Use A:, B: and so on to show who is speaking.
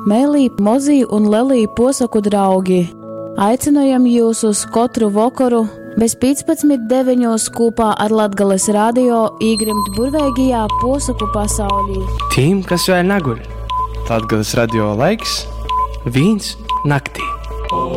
A: Mēlī, mozī un lelī posaku draugi. Aicinojam jūs uz katru vakaru bez 15:9 kopā ar Latgales radio īgrimt burveigajā posaku pasaulī.
B: Tīm, kas vēl neguļ. Latgales radio laiks 1 naktī.